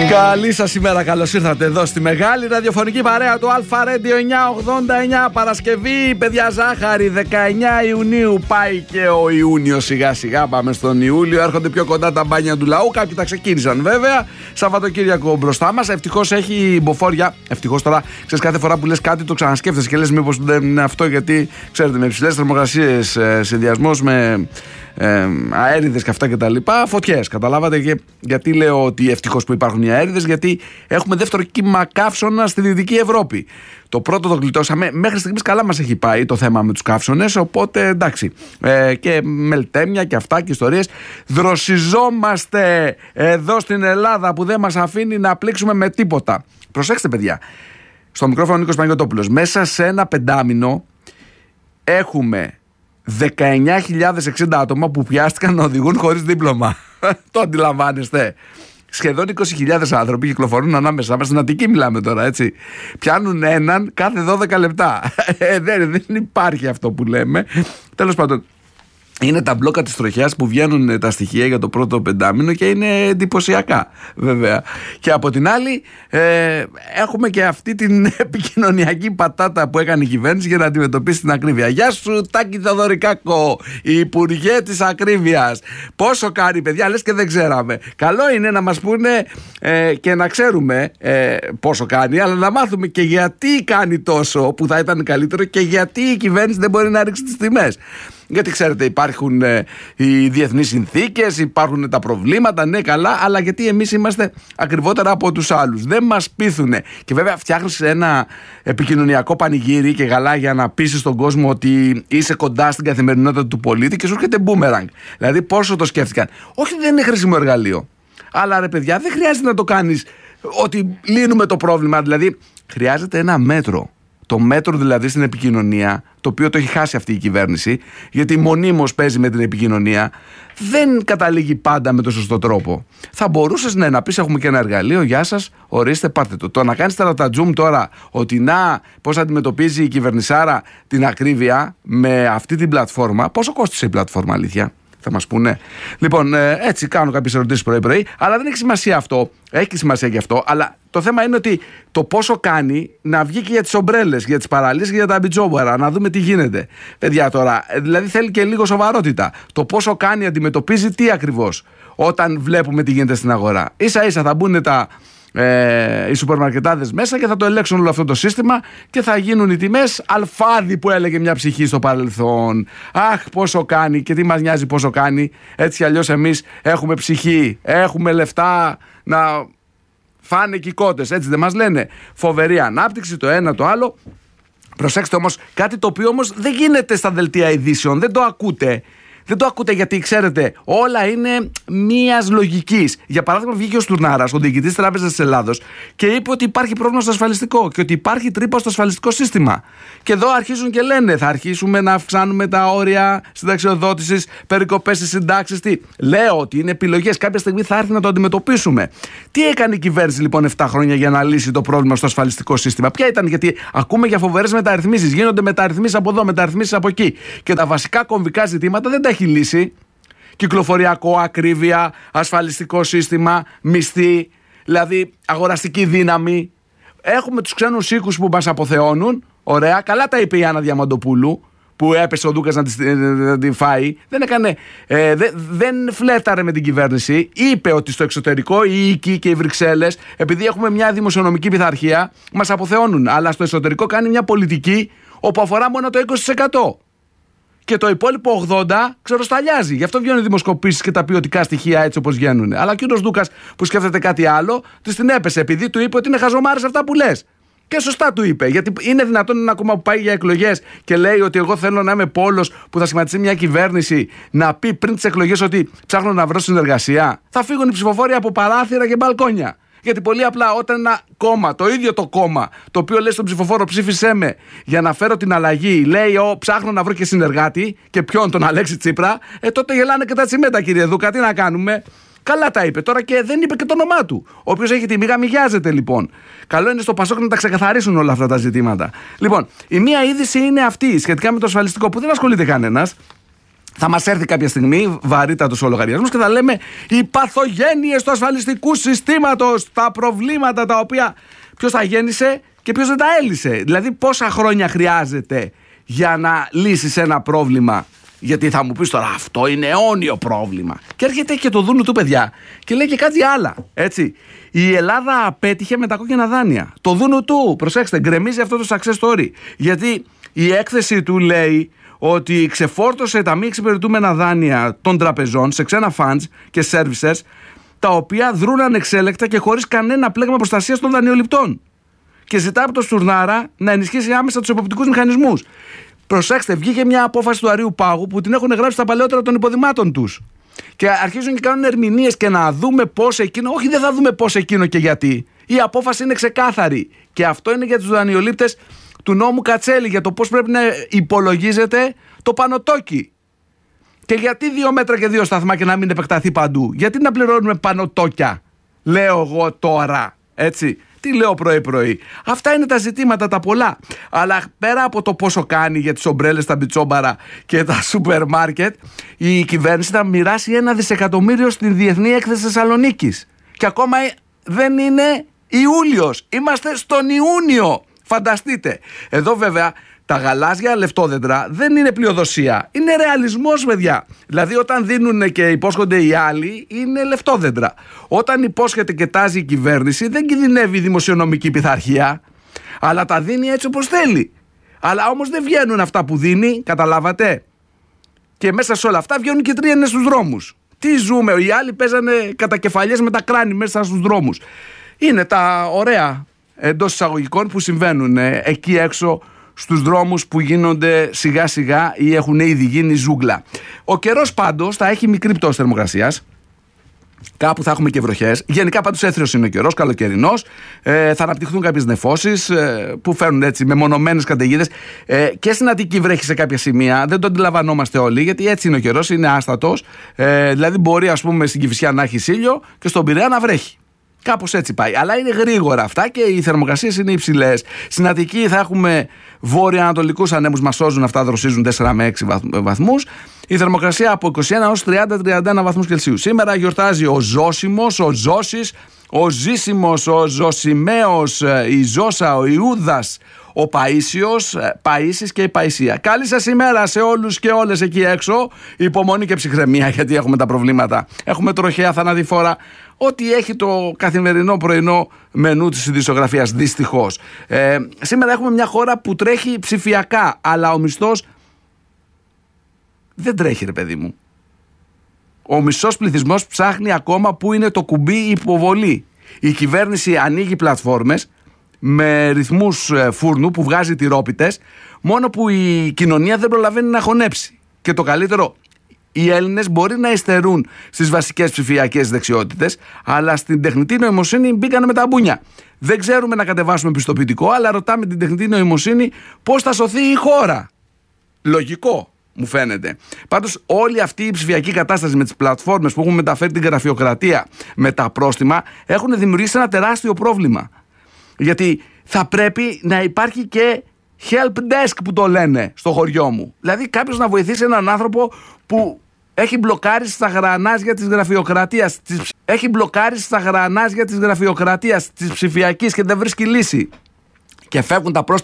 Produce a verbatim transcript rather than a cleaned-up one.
Καλή σας ημέρα, καλώς ήρθατε εδώ στη μεγάλη ραδιοφωνική παρέα του Αλφα Radio εννιακόσια ογδόντα εννιά. Παρασκευή, παιδιά, ζάχαρη, δεκαεννιά Ιουνίου. Πάει και ο Ιούνιος σιγά σιγά, πάμε στον Ιούλιο. Έρχονται πιο κοντά τα μπάνια του λαού. Κάποιοι τα ξεκίνησαν βέβαια. Σαββατοκύριακο μπροστά μας. Ευτυχώς έχει μποφόρια. Ευτυχώς τώρα, ξέρεις, κάθε φορά που λες κάτι το ξανασκέφτεσαι και λες μήπως δεν είναι αυτό, γιατί ξέρετε, με υψηλές θερμοκρασίες, ε, συνδυασμός με ε, αέριδες και αυτά και τα λοιπά, φωτιές. Καταλάβατε και γιατί λέω ότι ευτυχώς που υπάρχουν οι αέριδες, γιατί έχουμε δεύτερο κύμα καύσωνα στη Δυτική Ευρώπη. Το πρώτο το γλιτώσαμε. Μέχρι στιγμής καλά μας έχει πάει το θέμα με τους καύσωνες. Οπότε εντάξει. Ε, και μελτέμια και αυτά και ιστορίες. Δροσιζόμαστε εδώ στην Ελλάδα που δεν μας αφήνει να πλήξουμε με τίποτα. Προσέξτε, παιδιά. Στο μικρόφωνο Νίκος Παναγιωτόπουλος. Μέσα σε ένα πεντάμινο έχουμε δεκαεννιά χιλιάδες εξήντα άτομα που πιάστηκαν να οδηγούν χωρίς δίπλωμα. Το αντιλαμβάνεστε? Σχεδόν είκοσι χιλιάδες άνθρωποι κυκλοφορούν ανάμεσά μας. Στην Αττική μιλάμε τώρα, έτσι. Πιάνουν έναν κάθε δώδεκα λεπτά. Ε, δεν, δεν υπάρχει αυτό που λέμε. Τέλος πάντων, είναι τα μπλόκα της τροχιάς που βγαίνουν τα στοιχεία για το πρώτο πεντάμινο και είναι εντυπωσιακά, βέβαια. Και από την άλλη, ε, έχουμε και αυτή την επικοινωνιακή πατάτα που έκανε η κυβέρνηση για να αντιμετωπίσει την ακρίβεια. Γεια σου, Τάκη Θεοδωρικάκο, η Υπουργέ της Ακρίβειας. Πόσο κάνει, παιδιά, λες και δεν ξέραμε. Καλό είναι να μας πούνε ε, και να ξέρουμε ε, πόσο κάνει, αλλά να μάθουμε και γιατί κάνει τόσο, που θα ήταν καλύτερο, και γιατί η κυβέρνηση δεν μπορεί να ρίξει τις τιμές. Γιατί ξέρετε, υπάρχουν ε, οι διεθνείς συνθήκες, υπάρχουν τα προβλήματα, ναι, καλά, αλλά γιατί εμείς είμαστε ακριβότερα από τους άλλους. Δεν μας πείθουνε. Και βέβαια, φτιάχνεις ένα επικοινωνιακό πανηγύρι και γαλά για να πείσεις τον κόσμο ότι είσαι κοντά στην καθημερινότητα του πολίτη και σου έρχεται μπούμεραγκ. Δηλαδή, πόσο το σκέφτηκαν. Όχι, δεν είναι χρήσιμο εργαλείο. Αλλά ρε παιδιά, δεν χρειάζεται να το κάνεις ότι λύνουμε το πρόβλημα. Δηλαδή, χρειάζεται ένα μέτρο. Το μέτρο δηλαδή στην επικοινωνία, το οποίο το έχει χάσει αυτή η κυβέρνηση, γιατί μονίμως παίζει με την επικοινωνία, δεν καταλήγει πάντα με τον σωστό τρόπο. Θα μπορούσες ναι, να πεις: έχουμε και ένα εργαλείο, γεια σας, ορίστε, πάρτε το. Το να κάνεις τερατατζούμ τώρα, ότι να, πώς αντιμετωπίζει η κυβερνησάρα την ακρίβεια με αυτή την πλατφόρμα. Πόσο κόστησε η πλατφόρμα, αλήθεια? Θα μας πούνε. Λοιπόν, έτσι κάνω κάποιες ερωτήσεις πρωί-πρωί, αλλά δεν έχει σημασία αυτό. Έχει σημασία και αυτό, αλλά το θέμα είναι ότι το πόσο κάνει να βγει και για τις ομπρέλες, για τις παραλίες και για τα μπιτζόμπαρα, να δούμε τι γίνεται. Παιδιά, τώρα, δηλαδή θέλει και λίγο σοβαρότητα. Το πόσο κάνει αντιμετωπίζει τι ακριβώς όταν βλέπουμε τι γίνεται στην αγορά. Ίσα-ίσα θα μπουν τα. Ε, οι σούπερμαρκετάδες μέσα και θα το ελέγξουν όλο αυτό το σύστημα και θα γίνουν οι τιμές αλφάδι που έλεγε μια ψυχή στο παρελθόν. Αχ, πόσο κάνει και τι μας νοιάζει πόσο κάνει. Έτσι αλλιώς εμείς έχουμε ψυχή, έχουμε λεφτά να φάνε και οι κότες, έτσι δεν μας λένε? Φοβερή ανάπτυξη, το ένα το άλλο. Προσέξτε όμως κάτι το οποίο όμως δεν γίνεται στα δελτία ειδήσεων, δεν το ακούτε. Δεν το ακούτε γιατί ξέρετε, όλα είναι μίας λογικής. Για παράδειγμα, βγήκε ο Στουρνάρας, ο διοικητής της Τράπεζας της Ελλάδος, και είπε ότι υπάρχει πρόβλημα στο ασφαλιστικό και ότι υπάρχει τρύπα στο ασφαλιστικό σύστημα. Και εδώ αρχίζουν και λένε: θα αρχίσουμε να αυξάνουμε τα όρια συνταξιοδότησης, περικοπές στις συντάξεις. Τι. Λέω ότι είναι επιλογές. Κάποια στιγμή θα έρθει να το αντιμετωπίσουμε. Τι έκανε η κυβέρνηση λοιπόν επτά χρόνια για να λύσει το πρόβλημα στο ασφαλιστικό σύστημα? Ποια ήταν? Γιατί ακούμε για φοβερές μεταρρυθμίσεις. Γίνονται μεταρρυθμίσεις από εδώ, μεταρρυθμίσεις από εκεί. Και τα βασικά κομβικά ζητήματα δεν τα έχει λύσει. Κυκλοφοριακό, ακρίβεια, ασφαλιστικό σύστημα, μισθή, δηλαδή αγοραστική δύναμη. Έχουμε τους ξένους οίκους που μας αποθεώνουν. Ωραία, καλά τα είπε η Άννα Διαμαντοπούλου, που έπεσε ο Δούκας να τη, να τη φάει. Δεν έκανε, ε, δε, δεν φλέταρε με την κυβέρνηση. Είπε ότι στο εξωτερικό οι οίκοι και οι Βρυξέλλες, επειδή έχουμε μια δημοσιονομική πειθαρχία, μας αποθεώνουν. Αλλά στο εσωτερικό κάνει μια πολιτική όπου αφορά μόνο το είκοσι τοις εκατό. Και το υπόλοιπο ογδόντα τοις εκατό ξεροσταλιάζει. Γι' αυτό βγαίνουν οι δημοσκοπήσεις και τα ποιοτικά στοιχεία έτσι όπως βγαίνουν. Αλλά και ο Δούκας που σκέφτεται κάτι άλλο, της την έπεσε επειδή του είπε ότι είναι χαζομάρες αυτά που λες. Και σωστά του είπε. Γιατί είναι δυνατόν ένα κόμμα που πάει για εκλογές και λέει ότι εγώ θέλω να είμαι πόλος που θα σχηματιστεί μια κυβέρνηση, να πει πριν τις εκλογές ότι ψάχνω να βρω συνεργασία? Θα φύγουν οι ψηφοφόροι από παράθυρα και μπαλκόνια. Γιατί πολύ απλά όταν ένα κόμμα, το ίδιο το κόμμα, το οποίο λέει στον ψηφοφόρο ψήφισέ με για να φέρω την αλλαγή, λέει ο, ψάχνω να βρω και συνεργάτη, και ποιον? Τον Αλέξη Τσίπρα, ε, τότε γελάνε και τα τσιμέντα, κύριε Δούκα, τι να κάνουμε? Καλά τα είπε τώρα και δεν είπε και το όνομά του. Ο οποίος έχει τη μίγα, μιγιάζεται λοιπόν. Καλό είναι στο Πασόκ να τα ξεκαθαρίσουν όλα αυτά τα ζητήματα. Λοιπόν, η μία είδηση είναι αυτή σχετικά με το ασφαλιστικό που δεν ασχολείται κανένας. θα μας έρθει κάποια στιγμή βαρύτατος ο λογαριασμός και θα λέμε οι παθογένειες του ασφαλιστικού συστήματος, τα προβλήματα τα οποία ποιος τα γέννησε και ποιος δεν τα έλυσε. Δηλαδή πόσα χρόνια χρειάζεται για να λύσεις ένα πρόβλημα. Γιατί θα μου πεις τώρα αυτό είναι αιώνιο πρόβλημα. Και έρχεται και το δούνου του, παιδιά, και λέει και κάτι άλλα. Έτσι. Η Ελλάδα απέτυχε με τα κόκκινα δάνεια. Το δούνου του, προσέξτε, γκρεμίζει αυτό το success story. Γιατί η έκθεση του λέει ότι ξεφόρτωσε τα μη εξυπηρετούμενα δάνεια των τραπεζών σε ξένα funds και services, τα οποία δρούν ανεξέλεκτα και χωρίς κανένα πλέγμα προστασίας των δανειοληπτών. Και ζητά από το Στουρνάρα να ενισχύσει άμεσα τους εποπτικούς μηχανισμούς. Προσέξτε, βγήκε μια απόφαση του Αρείου Πάγου που την έχουν γράψει στα παλαιότερα των υποδημάτων τους. Και αρχίζουν και κάνουν ερμηνείες και να δούμε πώς εκείνο. Όχι, δεν θα δούμε πώς εκείνο και γιατί. Η απόφαση είναι ξεκάθαρη. Και αυτό είναι για τους δανειολήπτες του νόμου Κατσέλη, για το πώς πρέπει να υπολογίζεται το πανωτόκι. Και γιατί δύο μέτρα και δύο σταθμά και να μην επεκταθεί παντού? Γιατί να πληρώνουμε πανωτόκια, λέω εγώ τώρα, έτσι. Τι λέω πρωί-πρωί? Αυτά είναι τα ζητήματα τα πολλά. Αλλά πέρα από το πόσο κάνει για τις ομπρέλες, τα μπιτσόμπαρα και τα σούπερ μάρκετ, η κυβέρνηση θα μοιράσει ένα δισεκατομμύριο στην Διεθνή Έκθεση Θεσσαλονίκης. Και ακόμα δεν είναι Ιούλιος. Είμαστε στον Ιούνιο. Φανταστείτε. Εδώ βέβαια τα γαλάζια λεφτόδεντρα δεν είναι πλειοδοσία. Είναι ρεαλισμός, παιδιά. Δηλαδή όταν δίνουν και υπόσχονται οι άλλοι, είναι λεφτόδεντρα. Όταν υπόσχεται και τάζει η κυβέρνηση, δεν κινδυνεύει η δημοσιονομική πειθαρχία, αλλά τα δίνει έτσι όπως θέλει. Αλλά όμως δεν βγαίνουν αυτά που δίνει, καταλάβατε. Και μέσα σε όλα αυτά βγαίνουν και τρίαινες στους δρόμους. Τι ζούμε? Οι άλλοι παίζανε κατά κεφαλιές με τα κράνη μέσα στους δρόμους. Είναι τα ωραία εντός εισαγωγικών που συμβαίνουν ε, εκεί έξω στους δρόμους που γίνονται σιγά σιγά ή έχουν ήδη γίνει ζούγκλα. Ο καιρός πάντως θα έχει μικρή πτώση θερμοκρασίας. Κάπου θα έχουμε και βροχές. Γενικά πάντως έθριος είναι ο καιρός, καλοκαιρινός. Ε, θα αναπτυχθούν κάποιες νεφώσεις ε, που φέρνουν έτσι μεμονωμένες καταιγίδες. Ε, και στην Αττική βρέχει σε κάποια σημεία. Δεν το αντιλαμβανόμαστε όλοι, γιατί έτσι είναι ο καιρός, είναι άστατος. Ε, δηλαδή μπορεί, ας πούμε, στην Κηφισιά να έχει ήλιο και στον Πειραιά να βρέχει. Κάπως έτσι πάει. Αλλά είναι γρήγορα αυτά και οι θερμοκρασίες είναι υψηλές. Στην Αττική θα έχουμε βόρειο-ανατολικούς ανέμους, μας σώζουν, αυτά δροσίζουν τέσσερα με έξι βαθμούς. Η θερμοκρασία από είκοσι ένα έως τριάντα με τριάντα ένα βαθμούς Κελσίου. Σήμερα γιορτάζει ο Ζώσιμος, ο Ζώσης, ο Ζήσιμος, ο Ζωσιμαίος, η Ζώσα, ο Ιούδας, ο Παΐσιος, Παΐσης και η Παΐσια. Καλή σας ημέρα σε όλους και όλες εκεί έξω. Υπομονή και ψυχραιμία, γιατί έχουμε τα προβλήματα. Έχουμε τροχαία, θανατηφόρα. Ό,τι έχει το καθημερινό πρωινό μενού της ειδησιογραφίας, δυστυχώς. Ε, σήμερα έχουμε μια χώρα που τρέχει ψηφιακά, αλλά ο μισθός δεν τρέχει, ρε παιδί μου. Ο μισός πληθυσμός ψάχνει ακόμα που είναι το κουμπί υποβολή. Η κυβέρνηση ανοίγει πλατφόρμες με ρυθμούς φούρνου που βγάζει τυρόπιτες, μόνο που η κοινωνία δεν προλαβαίνει να χωνέψει. Και το καλύτερο, οι Έλληνες μπορεί να υστερούν στις βασικές ψηφιακές δεξιότητες, αλλά στην τεχνητή νοημοσύνη μπήκανε με τα μπούνια. Δεν ξέρουμε να κατεβάσουμε πιστοποιητικό, αλλά ρωτάμε την τεχνητή νοημοσύνη πώς θα σωθεί η χώρα. Λογικό, μου φαίνεται. Πάντως, όλη αυτή η ψηφιακή κατάσταση με τις πλατφόρμες που έχουν μεταφέρει την γραφειοκρατία με τα πρόστιμα έχουν δημιουργήσει ένα τεράστιο πρόβλημα. Γιατί θα πρέπει να υπάρχει και help desk που το λένε στο χωριό μου. Δηλαδή κάποιος να βοηθήσει έναν άνθρωπο που έχει μπλοκάρει στα γρανάζια της γραφειοκρατίας, της... έχει μπλοκάρει στα γρανάζια της γραφειοκρατίας της ψηφιακής και δεν βρίσκει λύση. Και φεύγουν τα πρόστιμα